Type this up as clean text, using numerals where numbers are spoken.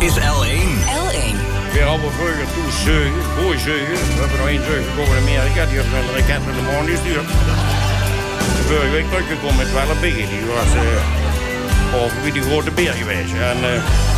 is L1. L1. Weer allemaal vroeger toe zeugen, gooi zeugen. We hebben nog één zeugen gekomen in Amerika, die heeft een raket naar de maan gestuurd. Vorige week teruggekomen met wel een biggie, die was over wie die grote beer geweest. En